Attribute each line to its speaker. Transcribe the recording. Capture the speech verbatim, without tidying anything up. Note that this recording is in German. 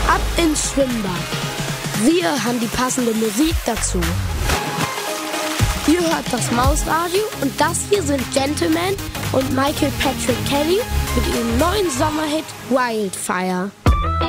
Speaker 1: Ab ins Schwimmbad. Wir haben die passende Musik dazu. Ihr hört das Mausradio und das hier sind Gentleman und Michael Patrick Kelly mit ihrem neuen Sommerhit Wildfire.